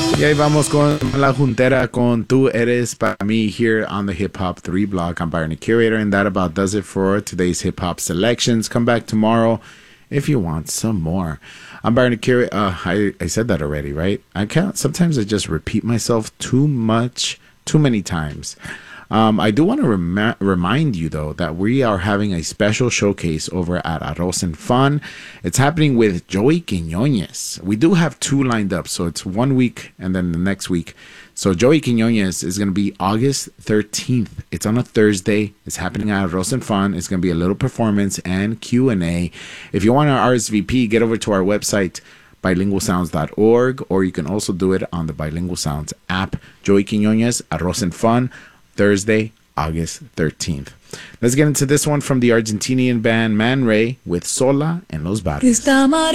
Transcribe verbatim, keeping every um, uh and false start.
Y ahí vamos con la juntera con Tú Eres Para Mí here on the Hip Hop three blog. I'm Byron the Curator, and that about does it for today's hip hop selections. Come back tomorrow if you want some more. I'm Byron the Curator. Uh, I, I said that already, right? I can't. Sometimes I just repeat myself too much, too many times. Um, I do want to rem- remind you, though, that we are having a special showcase over at Arroz and Fun. It's happening with Joey Quiñones. We do have two lined up, so it's one week and then the next week. So Joey Quiñones is going to be August thirteenth. It's on a Thursday. It's happening at Arroz and Fun. It's going to be a little performance and Q and A. If you want to R S V P, get over to our website, bilingual sounds dot org, or you can also do it on the Bilingual Sounds app. Joey Quiñones, Arroz and Fun, Thursday, August thirteenth. Let's get into this one from the Argentinian band Man Ray with Sola en los Barrios.